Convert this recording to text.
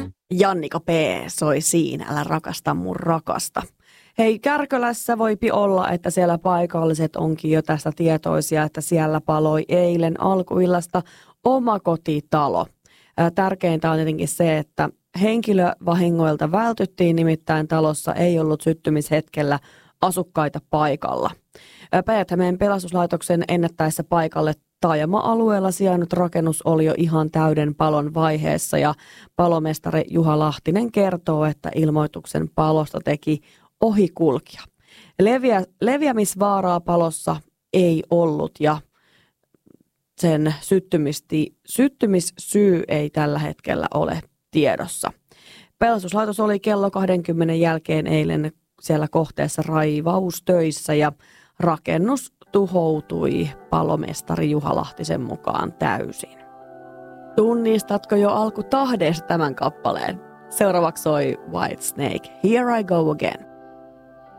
Jannika P. soi siinä, älä rakasta mun rakasta. Hei, Kärkölässä voipi olla, että siellä paikalliset onkin jo tästä tietoisia, että siellä paloi eilen alkuillasta omakotitalo. Tärkeintä on tietenkin se, että henkilövahingoilta vältyttiin, nimittäin talossa ei ollut syttymishetkellä asukkaita paikalla. Päijät-Hämeen pelastuslaitoksen ennättäessä paikalle taajama-alueella sijainnut rakennus oli jo ihan täyden palon vaiheessa ja palomestari Juha Lahtinen kertoo, että ilmoituksen palosta teki ohikulkija. Leviämisvaaraa palossa ei ollut ja sen syttymissyy ei tällä hetkellä ole tiedossa. Pelastuslaitos oli kello 20 jälkeen eilen siellä kohteessa raivaustöissä ja rakennus tuhoutui palomestari Juha Lahtisen mukaan täysin. Tunnistatko jo alkutahdeesta tämän kappaleen? Seuraavaksi soi Whitesnake, Here I Go Again.